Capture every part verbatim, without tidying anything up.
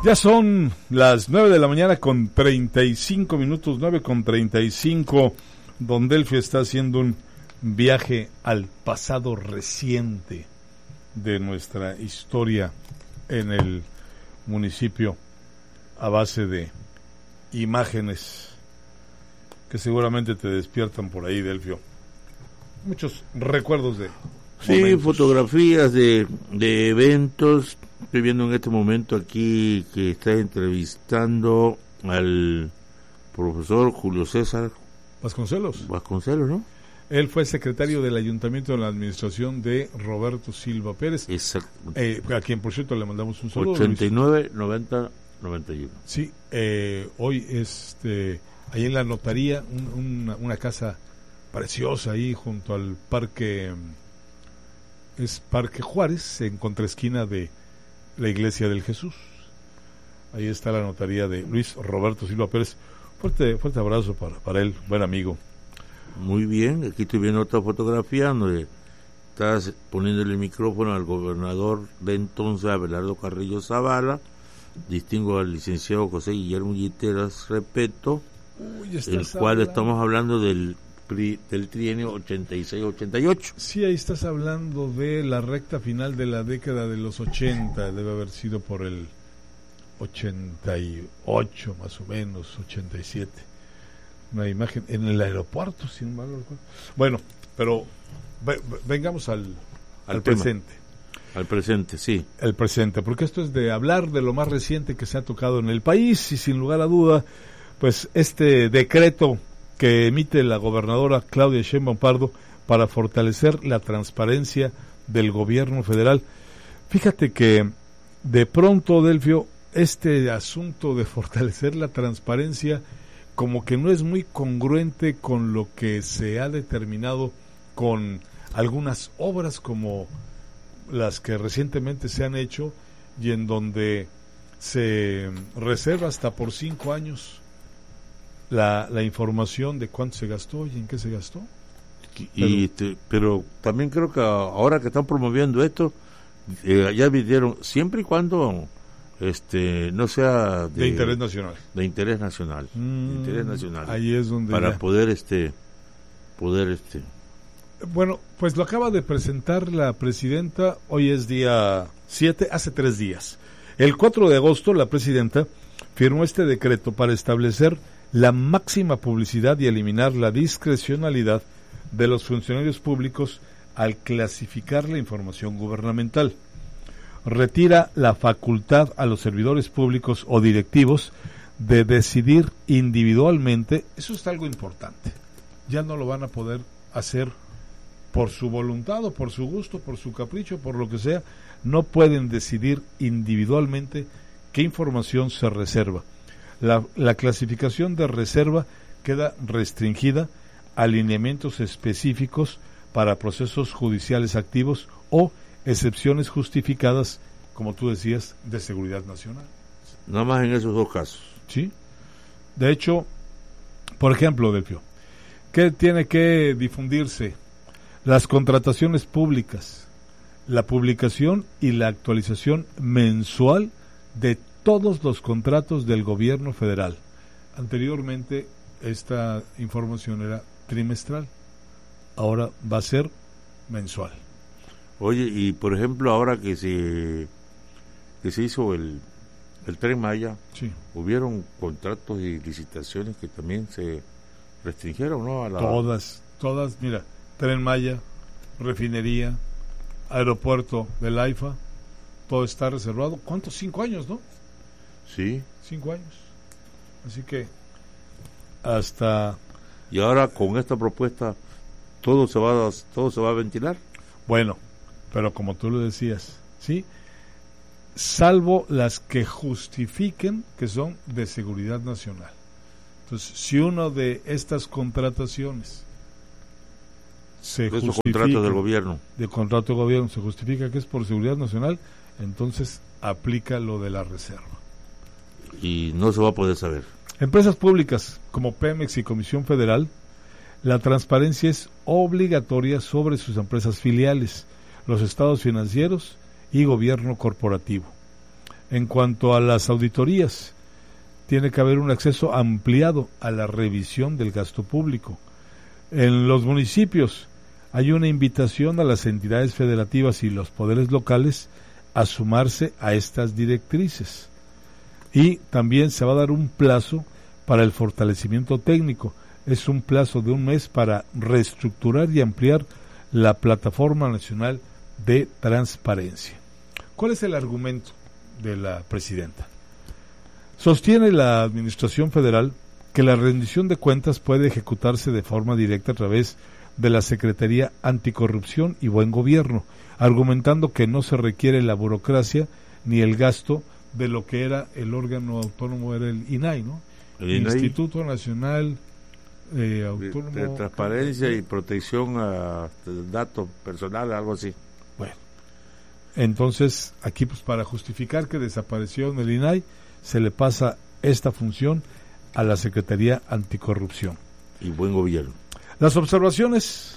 Ya son las nueve de la mañana con treinta y cinco minutos, nueve con treinta y cinco. Don Delfio está haciendo un viaje al pasado reciente de nuestra historia en el municipio a base de imágenes que seguramente te despiertan por ahí, Delfio. Muchos recuerdos de sí, momentos. Fotografías de, de eventos. Estoy viendo en este momento aquí que está entrevistando al profesor Julio César Vasconcelos. Vasconcelos, ¿no? Él fue secretario del ayuntamiento de la administración de Roberto Silva Pérez. Exacto. Eh, a quien, por cierto, le mandamos un saludo. ochenta y nueve, noventa, noventa y uno. Sí, eh, hoy este, ahí en la notaría, un, una, una casa preciosa ahí junto al parque, es Parque Juárez, en contraesquina de la Iglesia del Jesús. Ahí está la notaría de Luis Roberto Silva Pérez. Fuerte, fuerte abrazo para, para él, buen amigo. Muy bien, aquí estoy viendo otra fotografía donde estás poniéndole el micrófono al gobernador de entonces, Abelardo Carrillo Zavala. Distingo al licenciado José Guillermo Guiteras Repeto, Uy, el cual hablando... estamos hablando del del trienio ochenta y seis ochenta y ocho. Sí, ahí estás hablando de la recta final de la década de los ochenta, debe haber sido por el ochenta y ocho más o menos, ochenta y siete. Una imagen en el aeropuerto, sin mal recuerdo. Bueno, pero ve, vengamos al, al, al presente. Al presente, sí. El presente, porque esto es de hablar de lo más reciente que se ha tocado en el país y sin lugar a duda, pues este decreto que emite la gobernadora Claudia Sheinbaum Pardo para fortalecer la transparencia del gobierno federal. Fíjate que de pronto, Delfio, este asunto de fortalecer la transparencia como que no es muy congruente con lo que se ha determinado con algunas obras como las que recientemente se han hecho y en donde se reserva hasta por cinco años La, la información de cuánto se gastó y en qué se gastó. Y, pero, te, pero también creo que ahora que están promoviendo esto, eh, ya pidieron, siempre y cuando este no sea de, de interés nacional. De interés nacional. Mm, de interés nacional. Ahí es donde para ya. poder este poder este Bueno, pues lo acaba de presentar la presidenta, hoy es día siete, hace tres días. El cuatro de agosto la presidenta firmó este decreto para establecer la máxima publicidad y eliminar la discrecionalidad de los funcionarios públicos al clasificar la información gubernamental. Retira la facultad a los servidores públicos o directivos de decidir individualmente, eso es algo importante, ya no lo van a poder hacer por su voluntad o por su gusto, por su capricho, por lo que sea, no pueden decidir individualmente qué información se reserva. La, la clasificación de reserva queda restringida a lineamientos específicos para procesos judiciales activos o excepciones justificadas, como tú decías, de seguridad nacional. Nada más en esos dos casos. Sí. De hecho, por ejemplo, Delfio, ¿qué tiene que difundirse? Las contrataciones públicas, la publicación y la actualización mensual de todos los contratos del gobierno federal. Anteriormente esta información era trimestral, ahora va a ser mensual. Oye, y por ejemplo ahora que se que se hizo el el Tren Maya, sí, hubieron contratos y licitaciones que también se restringieron, ¿no? A la... Todas, todas, mira, Tren Maya, refinería, aeropuerto del AIFA, todo está reservado. ¿Cuántos? Cinco años, ¿no? Sí. Cinco años. Así que hasta... Y ahora con esta propuesta todo se va a, todo se va a ventilar. Bueno, pero como tú lo decías, ¿sí? Salvo las que justifiquen que son de seguridad nacional. Entonces, si uno de estas contrataciones se de justifica... contratos del gobierno. De contrato de gobierno se justifica que es por seguridad nacional, entonces aplica lo de la reserva. Y no se va a poder saber. Empresas públicas como Pemex y Comisión Federal, la transparencia es obligatoria sobre sus empresas filiales, los estados financieros y gobierno corporativo. En cuanto a las auditorías, tiene que haber un acceso ampliado a la revisión del gasto público. En los municipios hay una invitación a las entidades federativas y los poderes locales a sumarse a estas directrices. Y también se va a dar un plazo para el fortalecimiento técnico. Es un plazo de un mes para reestructurar y ampliar la Plataforma Nacional de Transparencia. ¿Cuál es el argumento de la presidenta? Sostiene la Administración Federal que la rendición de cuentas puede ejecutarse de forma directa a través de la Secretaría Anticorrupción y Buen Gobierno, argumentando que no se requiere la burocracia ni el gasto de lo que era el órgano autónomo, era el I N A I, ¿no? El I N A I, Instituto Nacional eh, Autónomo de, de Transparencia y Protección a Datos Personales, algo así. Bueno, entonces aquí pues para justificar que desapareció en el I N A I, se le pasa esta función a la Secretaría Anticorrupción y Buen Gobierno. Las observaciones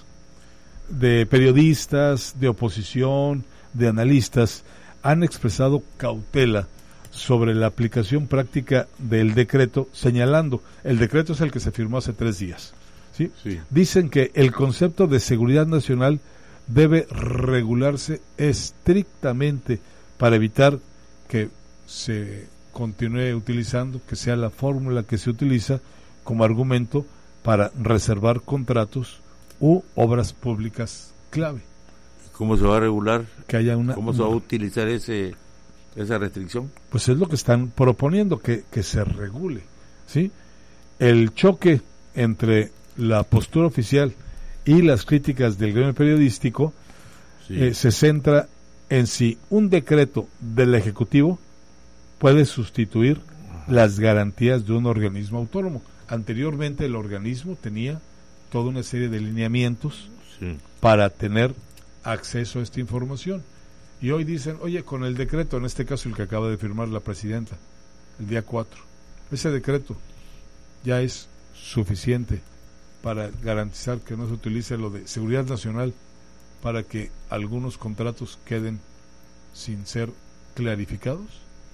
de periodistas, de oposición, de analistas han expresado cautela sobre la aplicación práctica del decreto, señalando, el decreto es el que se firmó hace tres días, ¿sí? Sí. Dicen que el concepto de seguridad nacional debe regularse estrictamente para evitar que se continúe utilizando, que sea la fórmula que se utiliza como argumento para reservar contratos u obras públicas clave. ¿Cómo se va a regular? Que haya una, ¿Cómo se va a utilizar ese esa restricción? Pues es lo que están proponiendo, que, que se regule, ¿sí? El choque entre la postura oficial y las críticas del gremio periodístico sí. eh, se centra en si un decreto del Ejecutivo puede sustituir las garantías de un organismo autónomo. Anteriormente el organismo tenía toda una serie de lineamientos sí. para tener acceso a esta información. Y hoy dicen, oye, con el decreto, en este caso el que acaba de firmar la presidenta, el día cuatro, ese decreto ya es suficiente para garantizar que no se utilice lo de seguridad nacional para que algunos contratos queden sin ser clarificados.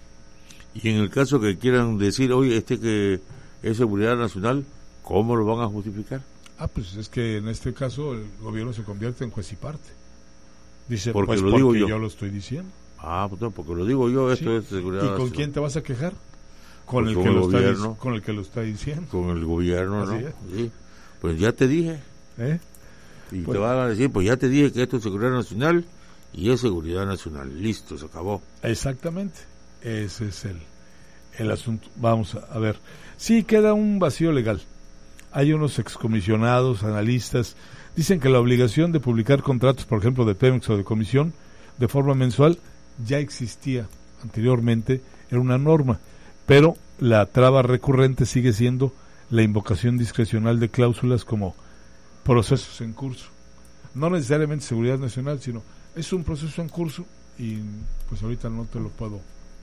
Y en el caso que quieran decir, oye, este que es seguridad nacional, ¿cómo lo van a justificar? Ah, pues es que en este caso el gobierno se convierte en juez y parte. Dice, porque pues lo porque digo yo. yo lo estoy diciendo. Ah, pues no, porque lo digo yo, esto sí. es seguridad ¿Y nacional. con quién te vas a quejar? Con, pues el, con que el lo gobierno. Está, con el que lo está diciendo. Con el gobierno, Así ¿no? es. Sí. Pues ya te dije. ¿Eh? Y pues, te van a decir, pues ya te dije que esto es seguridad nacional y es seguridad nacional. Listo, se acabó. Exactamente. Ese es el, el asunto. Vamos a, a ver. Sí, queda un vacío legal. Hay unos excomisionados, analistas, dicen que la obligación de publicar contratos, por ejemplo, de Pemex o de Comisión, de forma mensual, ya existía anteriormente, era una norma, pero la traba recurrente sigue siendo la invocación discrecional de cláusulas como procesos en curso. No necesariamente seguridad nacional, sino es un proceso en curso y pues ahorita no te lo puedo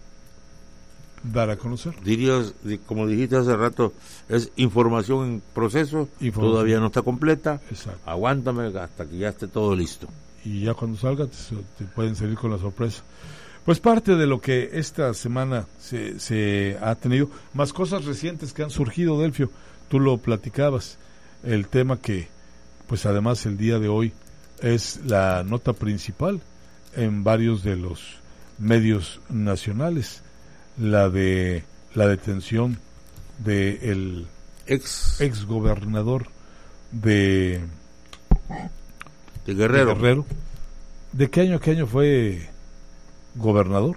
dar a conocer. Dirías, como dijiste hace rato, es información en proceso, información. Todavía no está completa. Exacto. Aguántame hasta que ya esté todo listo. Y ya cuando salga te, te pueden salir con la sorpresa. Pues parte de lo que esta semana se, se ha tenido, más cosas recientes que han surgido, Delfio, tú lo platicabas, el tema que, pues además el día de hoy es la nota principal en varios de los medios nacionales, la de la detención de el ex ex gobernador de, de Guerrero. de Guerrero. ¿De qué año a qué año fue gobernador?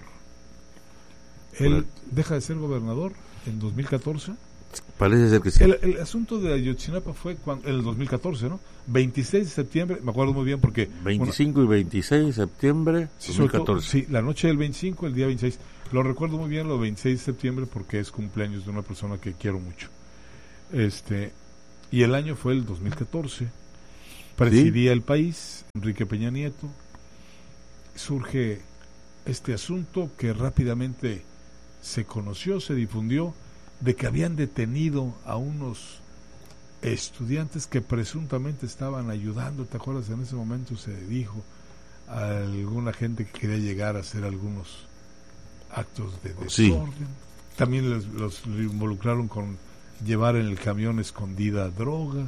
Él deja de ser gobernador en dos mil catorce. Parece ser que sí. El, el asunto de Ayotzinapa fue cuando, en el dos mil catorce, ¿no? veintiséis de septiembre, me acuerdo muy bien porque... veinticinco una, y veintiséis de septiembre dos mil catorce. Sí, la noche del veinticinco, el día veintiséis. Lo recuerdo muy bien, lo veintiséis de septiembre, porque es cumpleaños de una persona que quiero mucho. Este Y el año fue el dos mil catorce. Presidía ¿Sí? el país, Enrique Peña Nieto. Surge este asunto que rápidamente se conoció, se difundió, de que habían detenido a unos estudiantes que presuntamente estaban ayudando. ¿Te acuerdas? En ese momento se dijo a alguna gente que quería llegar a hacer algunos actos de desorden. Sí. También los, los involucraron con llevar en el camión escondida droga.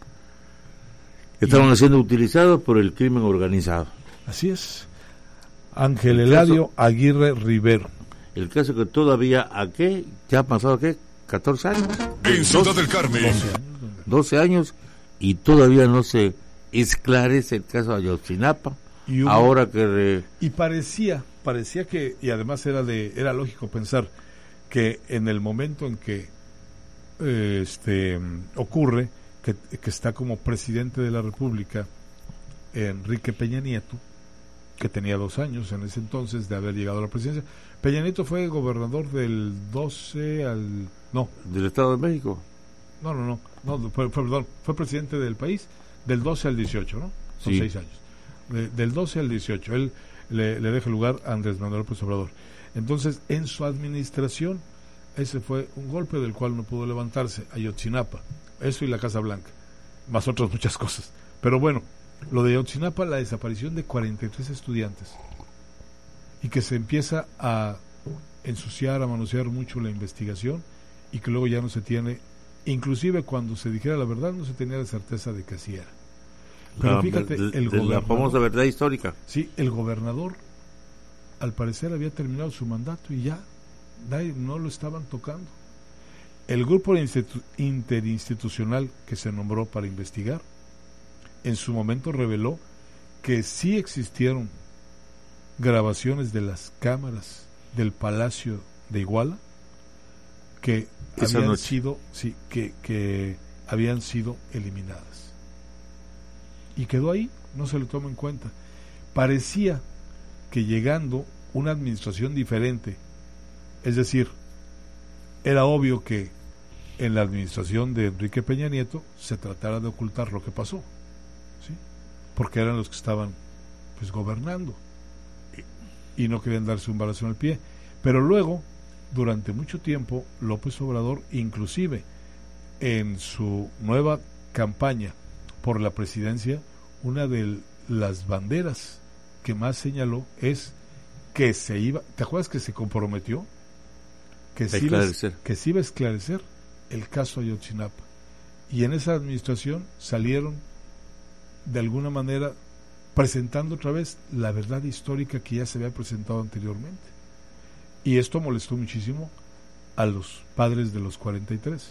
Estaban y, siendo utilizados por el crimen organizado. Así es. Ángel Eladio caso, Aguirre Rivero. El caso que todavía, ¿a qué? ¿Ya ha pasado qué? ¿catorce años? En Ciudad del Carmen. doce años, doce años y todavía no se esclarece el caso de Ayotzinapa. Y hubo, ahora que... Re... Y parecía, parecía que, y además era de era lógico pensar que en el momento en que eh, este ocurre que, que está como presidente de la República Enrique Peña Nieto, que tenía dos años en ese entonces de haber llegado a la presidencia. Peña Nieto fue gobernador del doce al... no. ¿Del Estado de México? No, no, no, no fue, fue, perdón, fue presidente del país del doce al dieciocho, ¿no? Son sí. seis años. De, del doce al dieciocho, él le, le deja lugar a Andrés Manuel López Obrador. Entonces, en su administración, ese fue un golpe del cual no pudo levantarse, Ayotzinapa, eso y la Casa Blanca, más otras muchas cosas. Pero bueno, lo de Ayotzinapa, la desaparición de cuarenta y tres estudiantes, y que se empieza a ensuciar, a manosear mucho la investigación, y que luego ya no se tiene, inclusive cuando se dijera la verdad, no se tenía la certeza de que así era. Pero fíjate, el de gobernador, la famosa verdad histórica. Sí, el gobernador, al parecer había terminado su mandato y ya, no lo estaban tocando. El grupo interinstitucional que se nombró para investigar, en su momento reveló que sí existieron grabaciones de las cámaras del Palacio de Iguala que Esa habían noche. sido, sí, que, que habían sido eliminadas. Y quedó ahí, no se lo toma en cuenta. Parecía que llegando una administración diferente, es decir, era obvio que en la administración de Enrique Peña Nieto se tratara de ocultar lo que pasó, ¿sí? Porque eran los que estaban pues gobernando y no querían darse un balazo en el pie. Pero luego, durante mucho tiempo, López Obrador, inclusive en su nueva campaña por la presidencia, una de las banderas que más señaló es que se iba, ¿te acuerdas que se comprometió? Que se, iba, que se iba a esclarecer el caso Ayotzinapa. Y en esa administración salieron de alguna manera presentando otra vez la verdad histórica que ya se había presentado anteriormente. Y esto molestó muchísimo a los padres de los cuarenta y tres.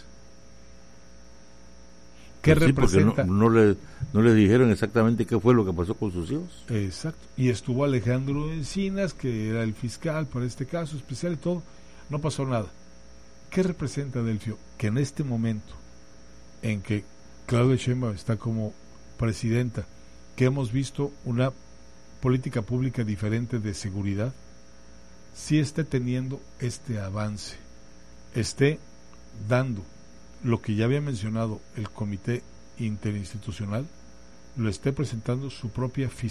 ¿Qué pues sí, representa? No, no, le, no le dijeron exactamente qué fue lo que pasó con sus hijos. Exacto. Y estuvo Alejandro Encinas, que era el fiscal para este caso especial y todo. No pasó nada. ¿Qué representa, Delfio? Que en este momento en que Claudia Sheinbaum está como presidenta, que hemos visto una política pública diferente de seguridad, sí esté teniendo este avance, esté dando lo que ya había mencionado el Comité Interinstitucional, lo esté presentando su propia fiscalía